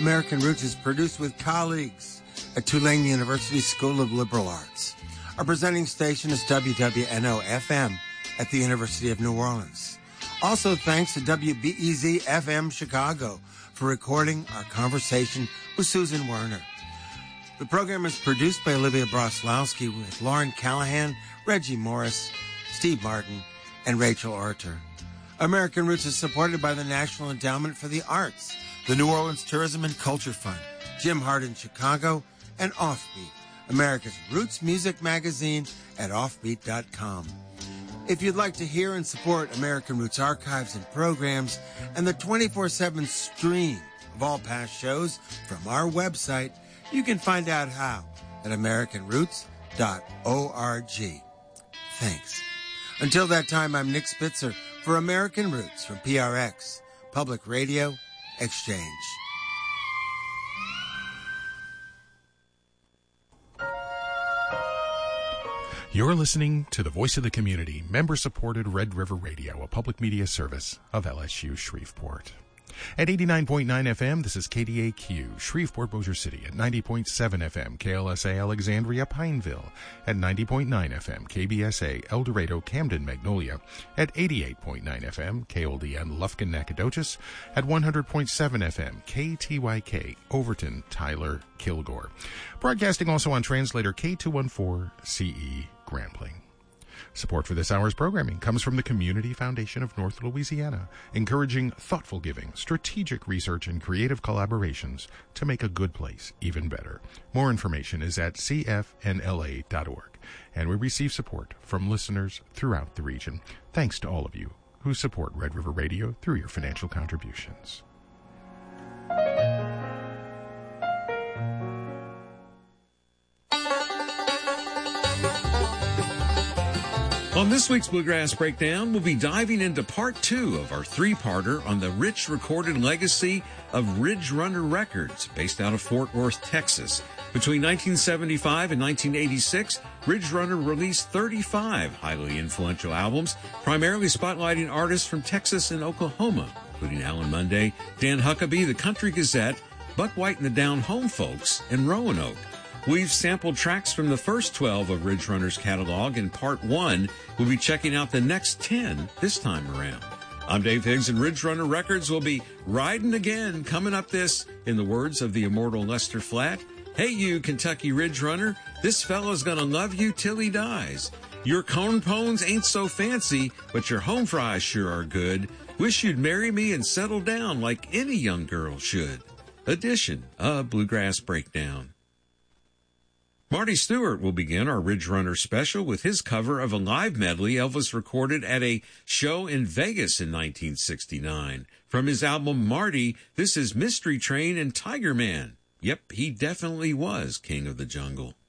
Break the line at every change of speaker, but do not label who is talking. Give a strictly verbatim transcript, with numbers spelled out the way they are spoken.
American Roots is produced with colleagues at Tulane University School of Liberal Arts. Our presenting station is W W N O F M at the University of New Orleans. Also, thanks to W B E Z F M Chicago for recording our conversation with Susan Werner. The program is produced by Olivia Broslowski with Lauren Callahan, Reggie Morris, Steve Martin, and Rachel Arter. American Roots is supported by the National Endowment for the Arts, the New Orleans Tourism and Culture Fund, Jim Hart in Chicago, and Offbeat, America's Roots music magazine at offbeat dot com. If you'd like to hear and support American Roots archives and programs and the twenty-four seven stream of all past shows from our website, you can find out how at american roots dot org. Thanks. Until that time, I'm Nick Spitzer for American Roots from P R X, Public Radio Exchange.
You're listening to the Voice of the Community, member-supported Red River Radio, a public media service of L S U Shreveport. At eighty-nine point nine F M, this is K D A Q, Shreveport, Bossier City. At ninety point seven F M, K L S A, Alexandria, Pineville. At ninety point nine F M, K B S A, El Dorado, Camden, Magnolia. At eighty-eight point nine F M, K O D N, Lufkin, Nacogdoches. At one hundred point seven F M, K T Y K, Overton, Tyler, Kilgore. Broadcasting also on translator K two fourteen C E, Grambling. Support for this hour's programming comes from the Community Foundation of North Louisiana, encouraging thoughtful giving, strategic research, and creative collaborations to make a good place even better. More information is at C F N L A dot org, and we receive support from listeners throughout the region. Thanks to all of you who support Red River Radio through your financial contributions.
On this week's Bluegrass Breakdown, we'll be diving into part two of our three-parter on the rich recorded legacy of Ridge Runner Records, based out of Fort Worth, Texas. Between nineteen seventy-five and nineteen eighty-six, Ridge Runner released thirty-five highly influential albums, primarily spotlighting artists from Texas and Oklahoma, including Alan Munday, Dan Huckabee, the Country Gazette, Buck White and the Down Home Folks, and Roanoke. We've sampled tracks from the first twelve of Ridge Runner's catalog. In part one, we'll be checking out the next ten this time around. I'm Dave Higgs, and Ridge Runner Records will be riding again. Coming up this, in the words of the immortal Lester Flatt, "Hey you, Kentucky Ridge Runner, this fella's gonna love you till he dies. Your corn pones ain't so fancy, but your home fries sure are good. Wish you'd marry me and settle down like any young girl should." Edition of Bluegrass Breakdown. Marty Stewart will begin our Ridge Runner special with his cover of a live medley Elvis recorded at a show in Vegas in nineteen sixty-nine. From his album Marty, this is Mystery Train and Tiger Man. Yep, he definitely was king of the jungle.